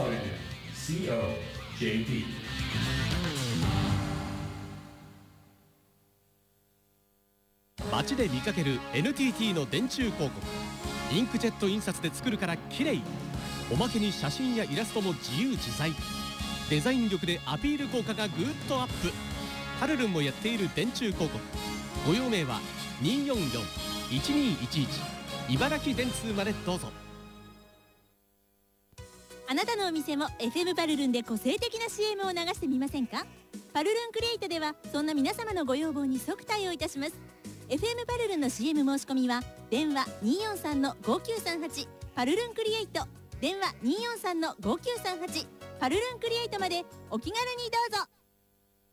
COJP。 街で見かける NTT の電柱広告。インクジェット印刷で作るから綺麗。おまけに写真やイラストも自由自在。デザイン力でアピール効果がぐーっとアップ。パルルンもやっている電柱広告。ご用命は244-1211茨城電通までどうぞ。 あなたのお店も FM パルルンで個性的な CM を流してみませんか？パルルンクリエイトではそんな皆様のご要望に即対応いたします。 FM パルルンの CM 申し込みは電話243-5938パルルンクリエイト、電話243-5938パルルンクリエイトまでお気軽にどうぞ。